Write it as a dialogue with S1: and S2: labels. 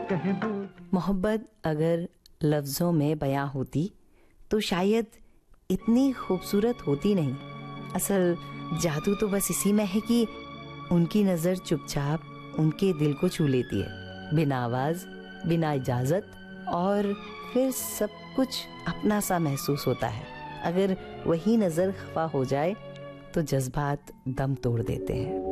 S1: मोहब्बत अगर लफ्ज़ों में बयां होती तो शायद इतनी खूबसूरत होती नहीं। असल जादू तो बस इसी में है कि उनकी नज़र चुपचाप उनके दिल को छू लेती है, बिना आवाज़, बिना इजाज़त, और फिर सब कुछ अपना सा महसूस होता है। अगर वही नज़र खफा हो जाए तो जज्बात दम तोड़ देते हैं।